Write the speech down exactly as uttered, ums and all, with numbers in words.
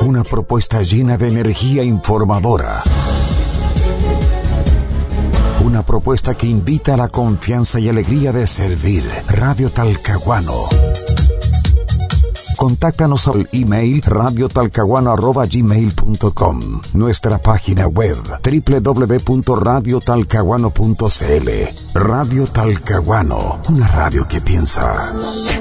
Una propuesta llena de energía informadora. Una propuesta que invita a la confianza y alegría de servir. Radio Talcahuano. Contáctanos al email radio talcahuano arroba gmail punto com. Nuestra página web doble u doble u doble u punto radio talcahuano punto c l. Radio Talcahuano, una radio que piensa.